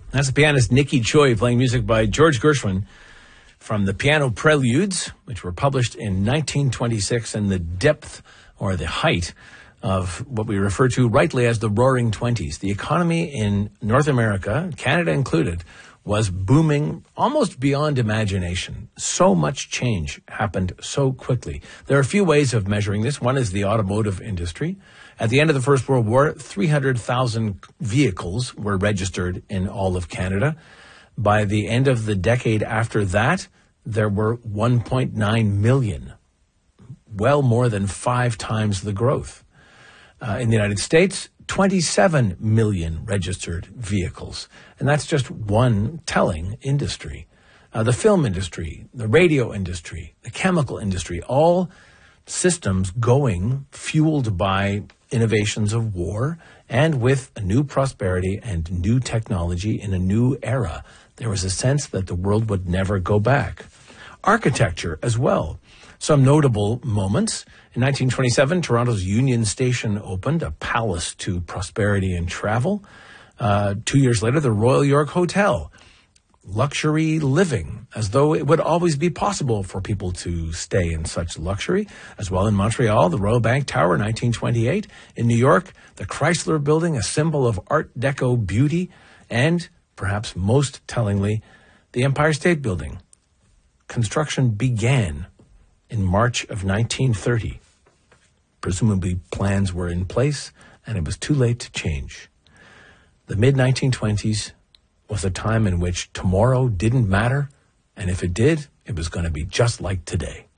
That's the pianist Nicky Choi playing music by George Gershwin from the Piano Preludes, which were published in 1926 in the depth or the height of what we refer to rightly as the Roaring Twenties. The economy in North America, Canada included, was booming almost beyond imagination. So much change happened so quickly. There are a few ways of measuring this. One is the automotive industry. At the end of the First World War, 300,000 vehicles were registered in all of Canada. By the end of the decade after that, there were 1.9 million, well more than 5 times the growth. In the United States, 27 million registered vehicles. And that's just one telling industry. The film industry, the radio industry, the chemical industry, all systems going, fueled by innovations of war and with a new prosperity and new technology in a new era. There was a sense that the world would never go back. Architecture as well. Some notable moments. In 1927, Toronto's Union Station opened, a palace to prosperity and travel. 2 years later, the Royal York Hotel. Luxury living, as though it would always be possible for people to stay in such luxury. As well in Montreal, the Royal Bank Tower, 1928. In New York, the Chrysler Building, a symbol of Art Deco beauty. And, perhaps most tellingly, the Empire State Building. Construction began in March of 1930. Presumably plans were in place, and it was too late to change. The mid-1920s was a time in which tomorrow didn't matter, and if it did, it was going to be just like today.